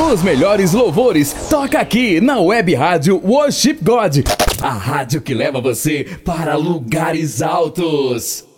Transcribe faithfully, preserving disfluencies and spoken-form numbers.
Os melhores louvores toca aqui na Web Rádio Worship God, a rádio que leva você para lugares altos.